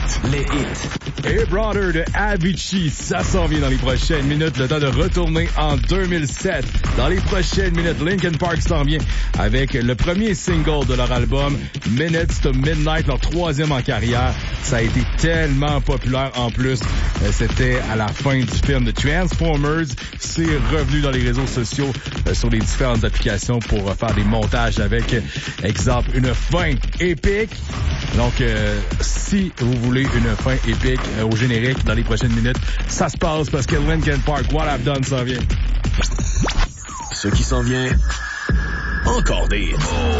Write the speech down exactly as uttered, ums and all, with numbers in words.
Les hits. Hey Brother de Avicii, ça s'en vient dans les prochaines minutes. Le temps de retourner en deux mille sept. Dans les prochaines minutes, Linkin Park s'en vient avec le premier single de leur album, Minutes to Midnight, leur troisième en carrière. Ça a été tellement populaire en plus. C'était à la fin du film de Transformers. C'est revenu dans les réseaux sociaux, sur les différentes applications pour faire des montages avec, exemple, une fin épique. Donc, euh, si vous voulez une fin épique euh, au générique dans les prochaines minutes, ça se passe parce que Linkin Park, What I've Done s'en vient. Ce qui s'en vient, encore des hits.